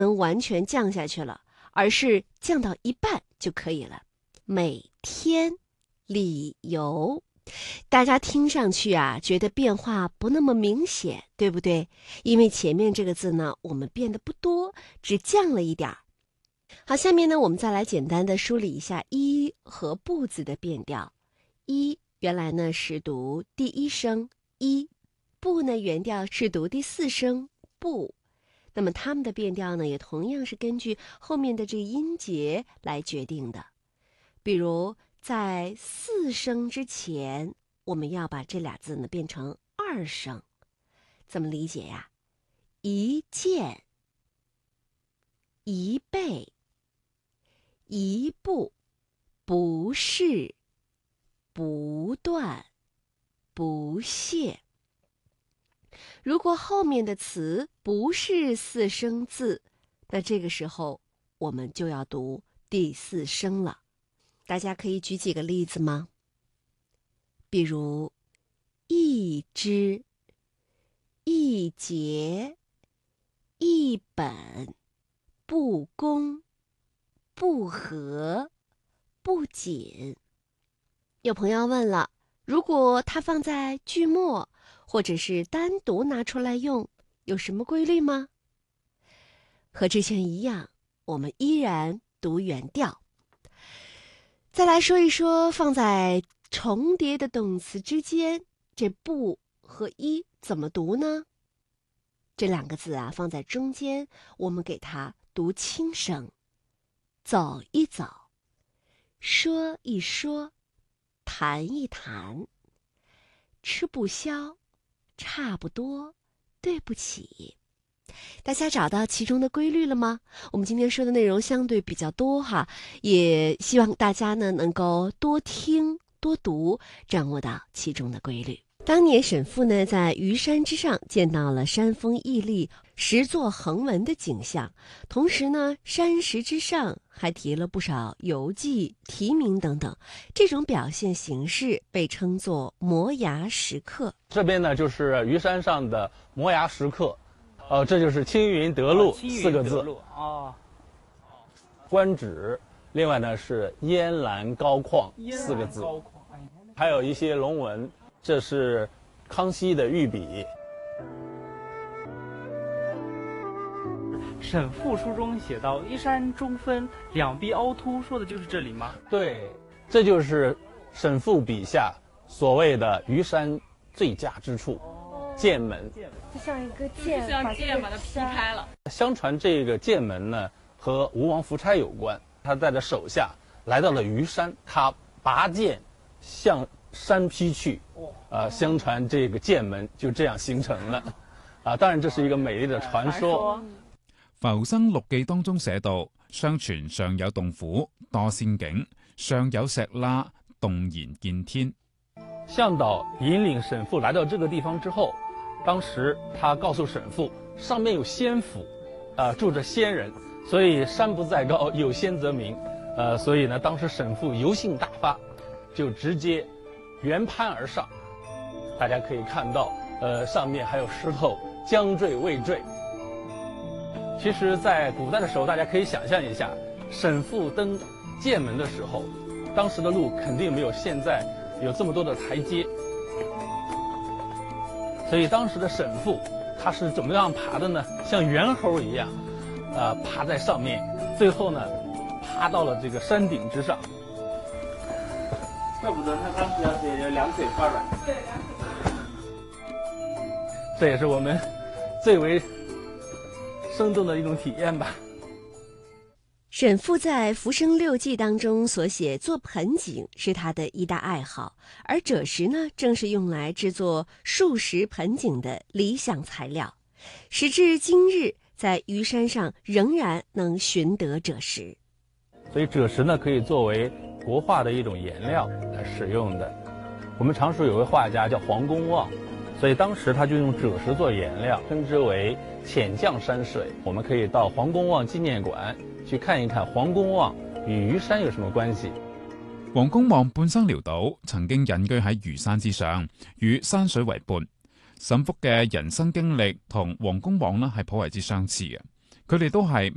能完全降下去了，而是降到一半就可以了。每天理由，大家听上去觉得变化不那么明显，对不对？因为前面这个字呢，我们变得不多，只降了一点儿。好，下面呢，我们再来简单的梳理一下一和不字的变调。一原来呢是读第一声一，不呢原调是读第四声不。那么它们的变调呢，也同样是根据后面的这个音节来决定的。比如在四声之前，我们要把这俩字呢变成二声，怎么理解呀？一件、一倍、一步、不是、不断、不懈。如果后面的词不是四声字，那这个时候我们就要读第四声了。大家可以举几个例子吗？比如一支、一节、一本、不公、不和、不仅。有朋友问了，如果它放在句末，或者是单独拿出来用，有什么规律吗？和之前一样，我们依然读原调。再来说一说放在重叠的动词之间，这不和一怎么读呢？这两个字放在中间，我们给它读轻声，走一走，说一说，谈一谈，吃不消，差不多，对不起。大家找到其中的规律了吗？我们今天说的内容相对比较多也希望大家呢能够多听多读，掌握到其中的规律。当年沈复呢在虞山之上见到了山峰屹立、石座横纹的景象，同时呢山石之上还题了不少游记、题名等等，这种表现形式被称作摩崖石刻。 这边呢就是虞山上的摩崖石刻。这就是青云德路四个字官职，另外呢是烟岚高旷四个字，还有一些龙纹，这是康熙的御笔。 沈复书中写到一山中分，两壁凹凸，说的就是这里吗？ 对，这就是沈复笔下所谓的虞山最佳之处。剑门就像一个剑， 把它劈开了。 相传这个剑门呢和吴王夫差有关，他带着手下来到了虞山，他拔剑向山劈去，相传这个剑门就这样形成了。当然这是一个美丽的传说。 浮生六記當中寫到，相傳上有洞府多仙境，上有石罅動然見天。 向導引領沈復來到這個地方之後，當時他告訴沈復，上面有仙府，住着仙人，所以山不在高，有仙則名。所以呢，當時沈復遊興大發，就直接原攀而上。大家可以看到，上面還有石頭將墜未墜。其實，在古代的時候，大家可以想象一下，沈復登劍門的時候，當時的路肯定沒有現在有這麼多的台階，所以當時的沈復他是怎麼樣爬的呢？像猿猴一樣，爬在上面，最後呢，爬到了這個山頂之上。 怪不得他當時要寫兩腿發軟。 對，兩腿發軟。 這也是我們最為生動的一種體驗吧。 沈复在《浮生六記》當中所寫做盆景是他的一大愛好，而赭石呢，正是用來製作數石盆景的理想材料。時至今日，在虞山上仍然能尋得赭石。 所以赭石呢，可以作為國畫的一種顏料來使用的。我們常說有位畫家叫黃公望，所以當時他就用赭石做顏料，稱之為淺绛山水。我們可以到黃公望紀念館去看一看黃公望與虞山有什麼關係。 黃公望半生潦倒，曾經隱居喺虞山之上，與山水為伴。沈復嘅人生經歷同黃公望呢係頗為之相似嘅，佢哋都係